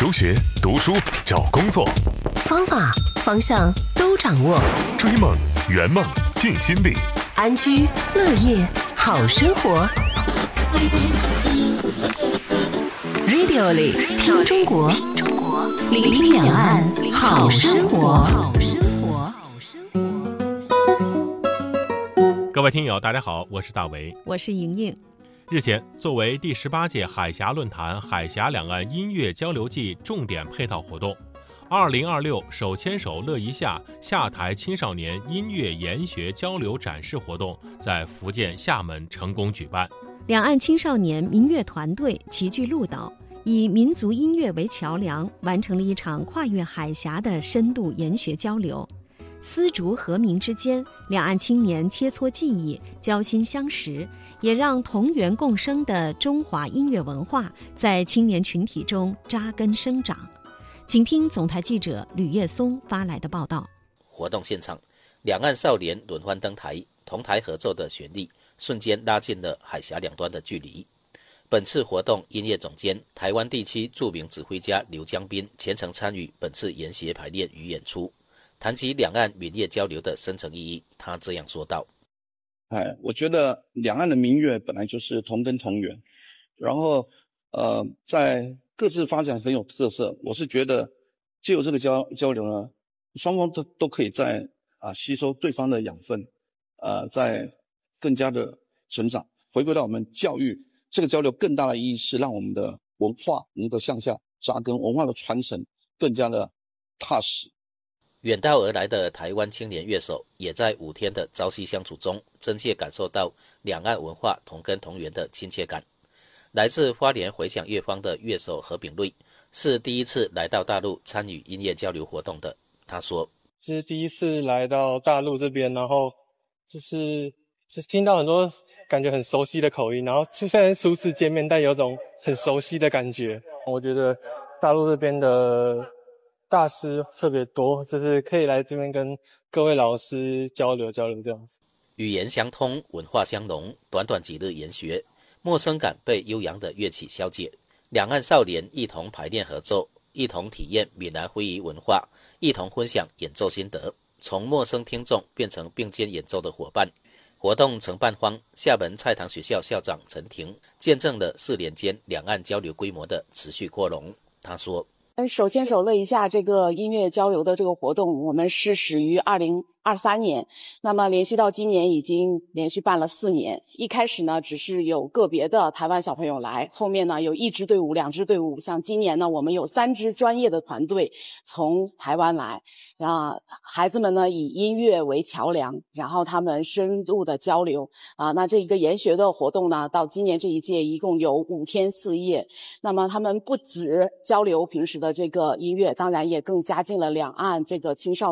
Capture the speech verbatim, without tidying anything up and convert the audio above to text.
留学、读书、找工作， 方法、方向都掌握。 追梦、圆梦、尽心力， 安居乐业，好生活。Radio 里听中国，聆听两岸好生活。 各位听友，大家好，我是大为， 我是莹莹。 日前，作为第十八届海峡论坛海峡两岸音乐交流季重点配套活动，二零二六手牵手乐一下下台青少年音乐研学交流展示活动在福建厦门成功举办。 两岸青少年民乐团队齐聚鹭岛，以民族音乐为桥梁，完成了一场跨越海峡的深度研学交流。丝竹和鸣之间，两岸青年切磋技艺，交心相识，也让同源共生的中华音乐文化在青年群体中扎根生长。请听总台记者吕叶松发来的报道。 活动现场，两岸少年轮番登台，同台合奏的旋律瞬间拉近了海峡两端的距离。本次活动音乐总监、台湾地区著名指挥家刘江斌全程参与本次研习排练与演出。谈及两岸民乐交流的深层意义，他这样说道： 哎，我觉得两岸的民乐本来就是同根同源，然后呃，在各自发展很有特色。我是觉得藉由这个交交流呢，双方都都可以在啊吸收对方的养分，呃，在更加的成长。回归到我们教育，这个交流更大的意义是让我们的文化能够向下扎根，文化的传承更加的踏实。 远道而来的台湾青年乐手，也在五天的朝夕相处中，真切感受到两岸文化同根同源的亲切感。来自花莲回响乐坊的乐手何炳瑞是第一次来到大陆参与音乐交流活动的。他说： 是第一次来到大陆这边，然后就是就是听到很多感觉很熟悉的口音，然后虽然初次见面，但有种很熟悉的感觉。我觉得大陆这边的大师特别多，就是可以来这边跟各位老师交流交流这样子。 语言相通，文化相融，短短几日研学，陌生感被悠扬的乐曲消解。两岸少年一同排练合奏，一同体验闽南徽语文化，一同分享演奏心得，从陌生听众变成并肩演奏的伙伴。活动承办方厦门菜堂学校校长陈婷见证了四年间两岸交流规模的持续扩容。他说： 手牵手乐一下这个音乐交流的这个活动，我们是始于二零二三年，那么连续到今年已经连续办了四年。一开始呢，只是有个别的台湾小朋友来，后面呢有一支队伍、两支队伍，像今年呢，我们有三支专业的团队从台湾来，啊，孩子们呢以音乐为桥梁，然后他们深度的交流啊。那这个研学的活动呢，到今年这一届一共有五天四夜。那么他们不止交流平时的这个音乐，当然也更加进了两岸这个青少